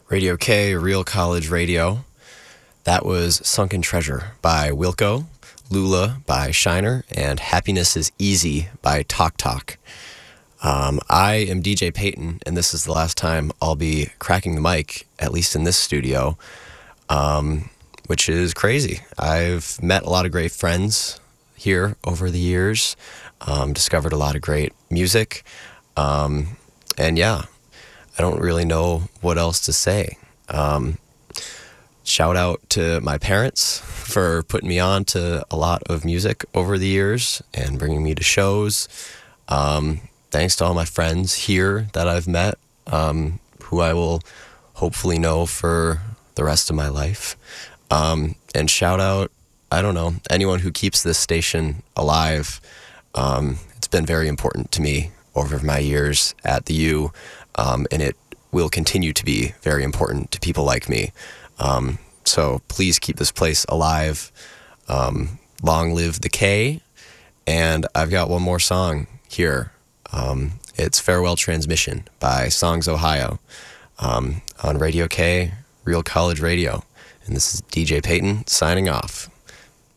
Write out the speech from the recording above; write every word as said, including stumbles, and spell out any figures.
Radio K, Real College Radio. That was Sunken Treasure by Wilco, Lula by Shiner, and Happiness is Easy by Talk Talk. Um, I am D J Peyton, and this is the last time I'll be cracking the mic, at least in this studio, um, which is crazy. I've met a lot of great friends here over the years, um, discovered a lot of great music, um, and yeah, I don't really know what else to say. Um, shout out to my parents for putting me on to a lot of music over the years and bringing me to shows. Um, thanks to all my friends here that I've met, um, who I will hopefully know for the rest of my life. Um, and shout out, I don't know, anyone who keeps this station alive. Um, it's been very important to me over my years at the U. Um, and it will continue to be very important to people like me. Um, so please keep this place alive. Um, long live the K. And I've got one more song here. Um, it's Farewell Transmission by Songs Ohio, um, on Radio K, Real College Radio. And this is D J Peyton signing off.